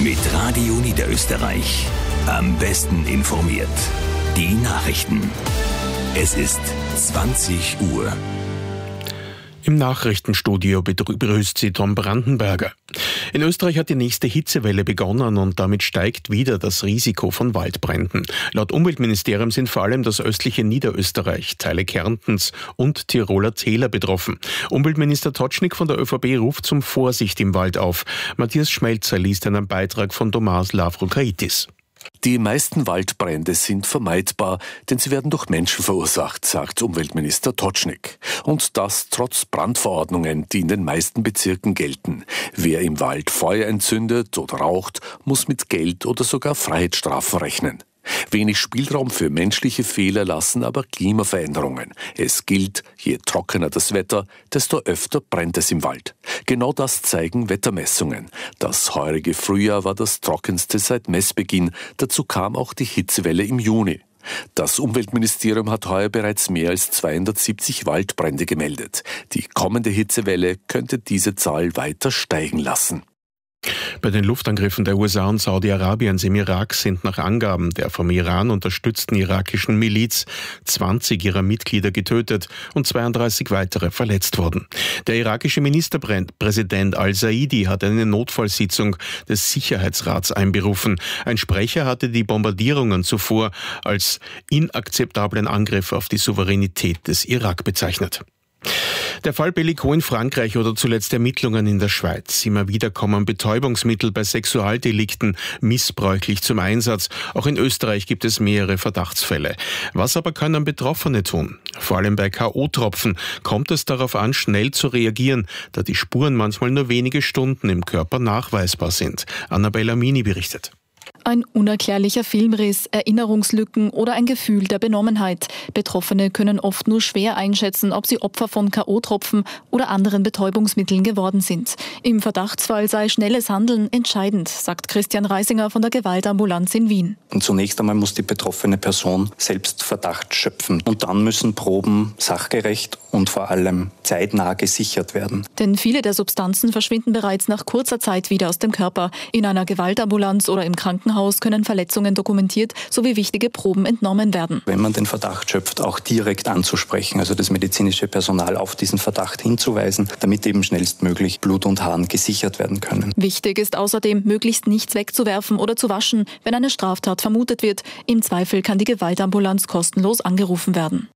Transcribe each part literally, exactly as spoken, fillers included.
Mit Radio Niederösterreich. Am besten informiert. Die Nachrichten. Es ist zwanzig Uhr. Im Nachrichtenstudio begrüßt sie Tom Brandenberger. In Österreich hat die nächste Hitzewelle begonnen und damit steigt wieder das Risiko von Waldbränden. Laut Umweltministerium sind vor allem das östliche Niederösterreich, Teile Kärntens und Tiroler Täler betroffen. Umweltminister Tocznik von der ÖVP ruft zum Vorsicht im Wald auf. Matthias Schmelzer liest einen Beitrag von Tomas Lavroukaitis. Die meisten Waldbrände sind vermeidbar, denn sie werden durch Menschen verursacht, sagt Umweltminister Tocznik. Und das trotz Brandverordnungen, die in den meisten Bezirken gelten. Wer im Wald Feuer entzündet oder raucht, muss mit Geld oder sogar Freiheitsstrafen rechnen. Wenig Spielraum für menschliche Fehler lassen aber Klimaveränderungen. Es gilt, je trockener das Wetter, desto öfter brennt es im Wald. Genau das zeigen Wettermessungen. Das heurige Frühjahr war das trockenste seit Messbeginn. Dazu kam auch die Hitzewelle im Juni. Das Umweltministerium hat heuer bereits mehr als zweihundertsiebzig Waldbrände gemeldet. Die kommende Hitzewelle könnte diese Zahl weiter steigen lassen. Bei den Luftangriffen der U S A und Saudi-Arabiens im Irak sind nach Angaben der vom Iran unterstützten irakischen Miliz zwanzig ihrer Mitglieder getötet und zweiunddreißig weitere verletzt worden. Der irakische Ministerpräsident al-Saidi hat eine Notfallsitzung des Sicherheitsrats einberufen. Ein Sprecher hatte die Bombardierungen zuvor als inakzeptablen Angriff auf die Souveränität des Irak bezeichnet. Der Fall Bellico in Frankreich oder zuletzt Ermittlungen in der Schweiz. Immer wieder kommen Betäubungsmittel bei Sexualdelikten missbräuchlich zum Einsatz. Auch in Österreich gibt es mehrere Verdachtsfälle. Was aber können Betroffene tun? Vor allem bei K O-Tropfen kommt es darauf an, schnell zu reagieren, da die Spuren manchmal nur wenige Stunden im Körper nachweisbar sind. Annabella Mini berichtet. Ein unerklärlicher Filmriss, Erinnerungslücken oder ein Gefühl der Benommenheit. Betroffene können oft nur schwer einschätzen, ob sie Opfer von K O-Tropfen oder anderen Betäubungsmitteln geworden sind. Im Verdachtsfall sei schnelles Handeln entscheidend, sagt Christian Reisinger von der Gewaltambulanz in Wien. Und zunächst einmal muss die betroffene Person selbst Verdacht schöpfen. Und dann müssen Proben sachgerecht und vor allem zeitnah gesichert werden. Denn viele der Substanzen verschwinden bereits nach kurzer Zeit wieder aus dem Körper. In einer Gewaltambulanz oder im Krankenhaus können Verletzungen dokumentiert sowie wichtige Proben entnommen werden. Wenn man den Verdacht schöpft, auch direkt anzusprechen, also das medizinische Personal auf diesen Verdacht hinzuweisen, damit eben schnellstmöglich Blut und Harn gesichert werden können. Wichtig ist außerdem, möglichst nichts wegzuwerfen oder zu waschen, wenn eine Straftat vermutet wird. Im Zweifel kann die Gewaltambulanz kostenlos angerufen werden.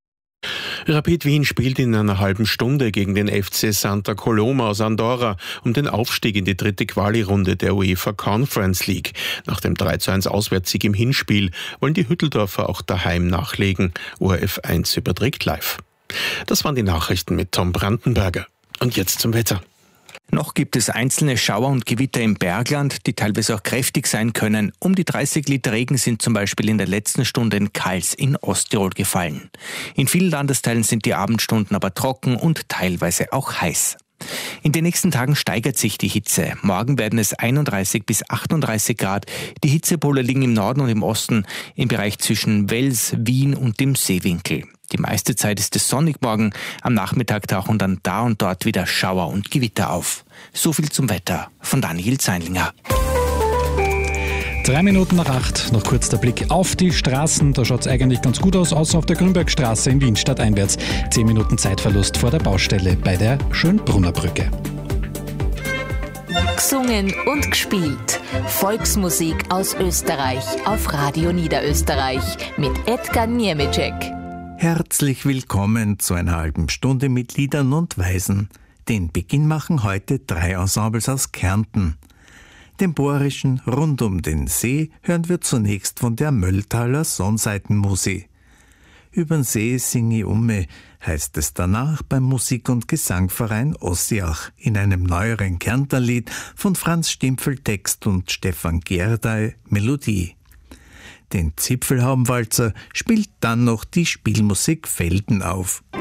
Rapid Wien spielt in einer halben Stunde gegen den F C Santa Coloma aus Andorra um den Aufstieg in die dritte Quali-Runde der UEFA Conference League. Nach dem drei zu eins Auswärtssieg im Hinspiel wollen die Hütteldorfer auch daheim nachlegen. O R F eins überträgt live. Das waren die Nachrichten mit Tom Brandenberger. Und jetzt zum Wetter. Noch gibt es einzelne Schauer und Gewitter im Bergland, die teilweise auch kräftig sein können. Um die dreißig Liter Regen sind zum Beispiel in der letzten Stunde in Kals in Osttirol gefallen. In vielen Landesteilen sind die Abendstunden aber trocken und teilweise auch heiß. In den nächsten Tagen steigert sich die Hitze. Morgen werden es einunddreißig bis achtunddreißig Grad. Die Hitzepole liegen im Norden und im Osten im Bereich zwischen Wels, Wien und dem Seewinkel. Die meiste Zeit ist es sonnig morgen. Am Nachmittag tauchen dann da und dort wieder Schauer und Gewitter auf. So viel zum Wetter von Daniel Zeinlinger. Drei Minuten nach acht, noch kurz der Blick auf die Straßen. Da schaut es eigentlich ganz gut aus, außer auf der Grünbergstraße in Wien stadteinwärts. Zehn Minuten Zeitverlust vor der Baustelle bei der Schönbrunner Brücke. Gesungen und gespielt. Volksmusik aus Österreich auf Radio Niederösterreich mit Edgar Niemeczek. Herzlich willkommen zu einer halben Stunde mit Liedern und Weisen. Den Beginn machen heute drei Ensembles aus Kärnten. Den Bohrischen Rund um den See hören wir zunächst von der Mölltaler Sonnseitenmusik. Übern See singi umme heißt es danach beim Musik- und Gesangverein Ossiach in einem neueren Kärntnerlied von Franz Stimpfel Text und Stefan Gerdey Melodie. Den Zipfelhaubenwalzer spielt dann noch die Spielmusik Felden auf.